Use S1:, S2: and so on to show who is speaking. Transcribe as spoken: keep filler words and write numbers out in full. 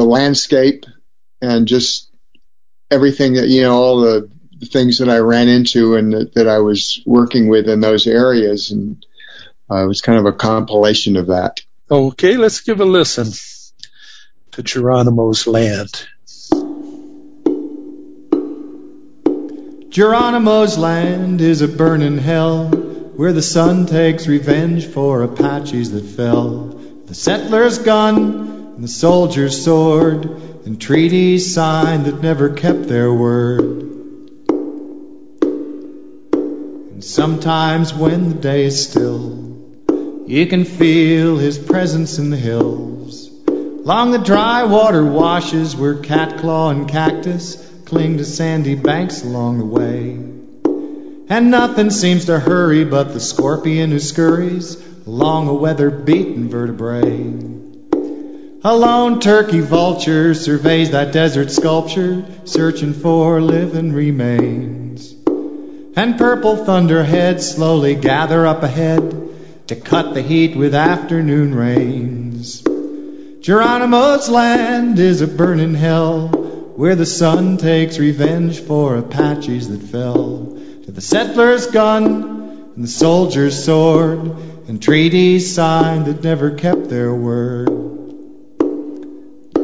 S1: the landscape and just everything that, you know, all the, the things that I ran into and that, that I was working with in those areas. And uh, it was kind of a compilation of that.
S2: Okay, let's give a listen to Geronimo's Land.
S3: Geronimo's Land is a burning hell where the sun takes revenge for Apaches that fell. The settler's gun and the soldier's sword and treaties signed that never kept their word. And sometimes when the day is still, you can feel his presence in the hills. Along the dry water washes where catclaw and cactus cling to sandy banks along the way. And nothing seems to hurry but the scorpion who scurries along a weather-beaten vertebrae. A lone turkey vulture surveys that desert sculpture, searching for living remains. And purple thunderheads slowly gather up ahead to cut the heat with afternoon rains. Geronimo's Land is a burning hell where the sun takes revenge for Apaches that fell to the settler's gun and the soldier's sword and treaties signed that never kept their word.